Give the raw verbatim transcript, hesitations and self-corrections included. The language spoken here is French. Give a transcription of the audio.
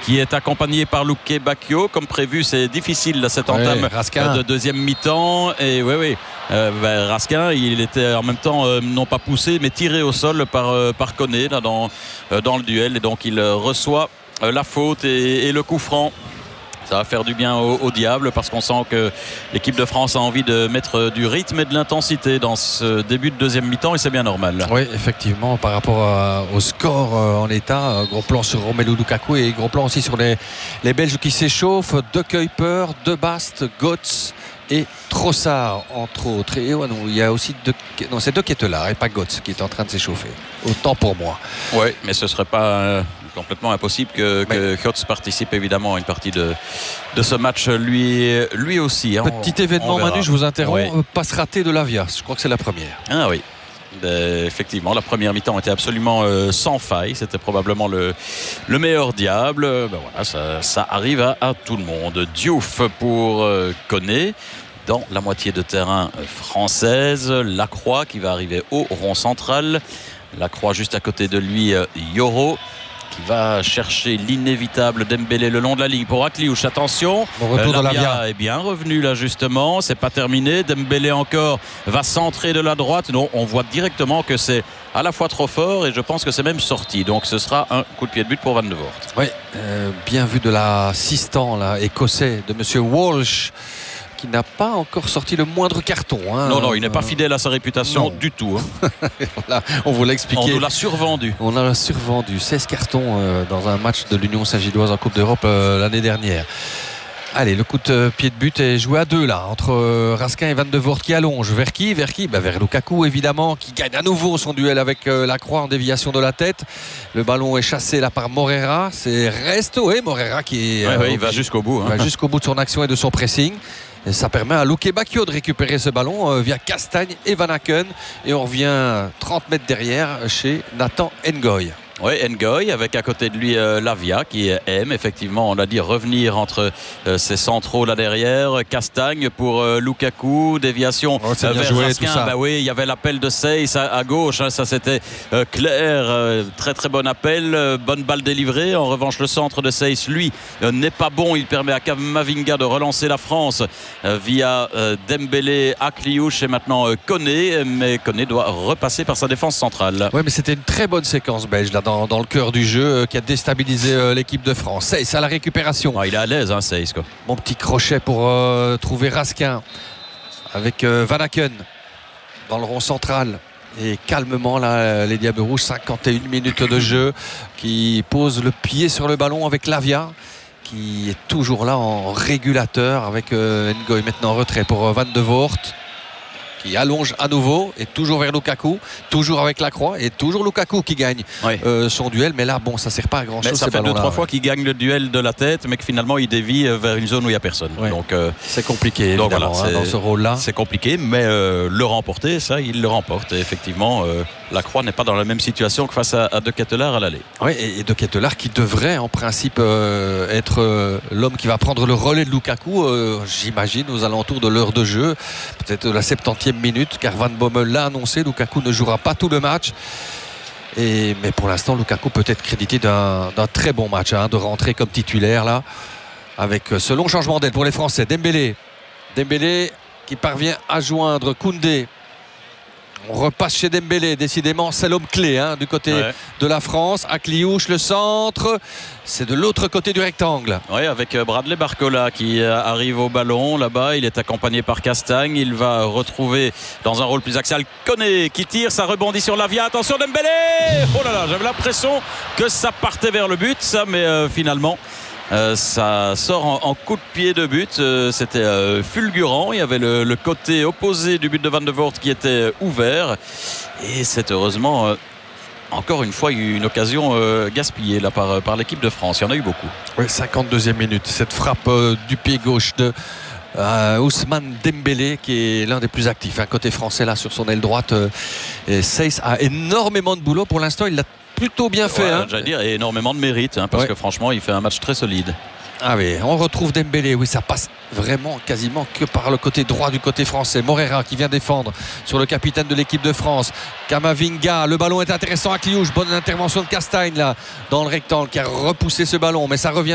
qui est accompagné par Luque Bacchio. Comme prévu, c'est difficile là, cette entame ouais, de deuxième mi-temps. Et oui, oui, euh, ben, Raskin, il était en même temps euh, non pas poussé, mais tiré au sol par, euh, par Koné là, dans, euh, dans le duel. Et donc il euh, reçoit euh, la faute et, et le coup franc. Ça va faire du bien au, au diable parce qu'on sent que l'équipe de France a envie de mettre du rythme et de l'intensité dans ce début de deuxième mi-temps et c'est bien normal. Oui, effectivement, par rapport à, au score euh, en état, gros plan sur Romelu Lukaku et gros plan aussi sur les, les Belges qui s'échauffent, De Kuyper, De Bast, Götze et Trossard entre autres. Et ouais, non, il y a aussi de, non, c'est De Ketelaere et pas Götze qui est en train de s'échauffer. Autant pour moi. Oui, mais ce serait pas euh, complètement impossible que, que Götze participe évidemment à une partie de, de ce match lui, lui aussi. Hein. Petit on, événement, on Manu, je vous interromps. Oui. Passe ratée de Lavia. Je crois que c'est la première. Ah oui. Euh, effectivement, la première mi-temps était absolument euh, sans faille. C'était probablement le, le meilleur diable. Ben voilà, ça, ça arrive à, à tout le monde. Diouf pour euh, Koné. Dans la moitié de terrain française, Lacroix qui va arriver au rond central. Lacroix juste à côté de lui, Yoro qui va chercher l'inévitable Dembélé le long de la ligne pour Akliouche. Attention, bon retour euh, de Lavia est bien revenu là justement. C'est pas terminé. Dembélé encore va centrer de la droite. Non, on voit directement que c'est à la fois trop fort et je pense que c'est même sorti. Donc ce sera un coup de pied de but pour Van de Voort. Oui, euh, bien vu de l'assistant là, écossais de Monsieur Walsh, qui n'a pas encore sorti le moindre carton. Hein. Non, non, il n'est pas fidèle à sa réputation non. du tout. Hein. Voilà, on vous l'a expliqué. On nous l'a survendu. On a survendu. seize cartons euh, dans un match de l'Union Saint-Gilloise en Coupe d'Europe euh, l'année dernière. Allez, le coup de pied de but est joué à deux là, entre euh, Raskin et Van de Voort qui allonge. Vers qui Vers qui bah, Vers Lukaku évidemment, qui gagne à nouveau son duel avec euh, Lacroix en déviation de la tête. Le ballon est chassé là par Moreira. C'est Resto et Moreira qui est, ouais, euh, ouais, il va jusqu'au bout. Hein. Va jusqu'au bout de son action et de son pressing. Et ça permet à Luque Bacchio de récupérer ce ballon euh, via Castagne et Van Aken. Et on revient trente mètres derrière chez Nathan Ngoy. Oui, Ngoy avec à côté de lui euh, Lavia qui aime effectivement, on l'a dit, revenir entre euh, ses centraux là derrière. Castagne pour euh, Lukaku, déviation oh, euh, vers joué, Raskin. Bah oui, il y avait l'appel de Seyss à, à gauche, hein, ça c'était euh, clair, euh, très très bon appel, euh, bonne balle délivrée. En revanche, le centre de Seyss, lui, euh, n'est pas bon. Il permet à Camavinga de relancer la France euh, via euh, Dembélé, Akliouche et maintenant euh, Koné, mais Koné doit repasser par sa défense centrale. Oui, mais c'était une très bonne séquence belge là. Dans, dans le cœur du jeu euh, qui a déstabilisé euh, l'équipe de France. Seyss à la récupération. Ah, il est à l'aise, hein, Seyss, quoi. Mon petit crochet pour euh, trouver Raskin avec euh, Van Aken dans le rond central. Et calmement là, les Diables Rouges, cinquante et une minutes de jeu, qui pose le pied sur le ballon avec Lavia, qui est toujours là en régulateur avec euh, Ngoy maintenant en retrait pour euh, Van de Voort, qui allonge à nouveau et toujours vers Lukaku, toujours avec Lacroix et toujours Lukaku qui gagne oui. euh, son duel. Mais là, bon, ça sert pas à grand mais chose. Ça fait deux trois fois qu'il gagne le duel de la tête, mais que finalement il dévie vers une zone où il n'y a personne. Oui. Donc euh, c'est compliqué. Donc voilà, hein, dans ce rôle-là. C'est compliqué, mais euh, le remporter, ça, il le remporte. Et effectivement, euh, Lacroix n'est pas dans la même situation que face à, à De Ketelaere à l'aller. Oui, et, et De Ketelaere qui devrait en principe euh, être euh, l'homme qui va prendre le relais de Lukaku, euh, j'imagine, aux alentours de l'heure de jeu, peut-être la septantième minute, car Van Bommel l'a annoncé, Lukaku ne jouera pas tout le match. Et, mais pour l'instant, Lukaku peut être crédité d'un, d'un très bon match, hein, de rentrer comme titulaire là, avec ce long changement d'aile pour les Français. Dembélé, Dembélé qui parvient à joindre Koundé. On repasse chez Dembélé, décidément c'est l'homme clé hein, du côté ouais. de la France. Akliouche, le centre, c'est de l'autre côté du rectangle. Oui, avec Bradley Barcola qui arrive au ballon là-bas, il est accompagné par Castagne, il va retrouver dans un rôle plus axial Koné qui tire, ça rebondit sur Lavia, attention Dembélé. Oh là là, j'avais l'impression que ça partait vers le but ça, mais euh, finalement Euh, ça sort en, en coup de pied de but. Euh, c'était euh, fulgurant. Il y avait le, le côté opposé du but de Van de Voort qui était ouvert. Et c'est heureusement, euh, encore une fois, une occasion euh, gaspillée là, par, par l'équipe de France. Il y en a eu beaucoup. Oui, cinquante-deuxième minute. Cette frappe euh, du pied gauche de euh, Ousmane Dembélé, qui est l'un des plus actifs. Hein, côté français, là, sur son aile droite. Euh, et Seyss a énormément de boulot. Pour l'instant, il l'a plutôt bien fait. Ouais, hein. J'allais dire, et énormément de mérite, hein, parce ouais. que franchement, il fait un match très solide. Ah oui, on retrouve Dembélé. Oui, ça passe vraiment quasiment que par le côté droit du côté français. Moreira qui vient défendre sur le capitaine de l'équipe de France. Camavinga, le ballon est intéressant à Akliouche. Bonne intervention de Castagne là dans le rectangle qui a repoussé ce ballon, mais ça revient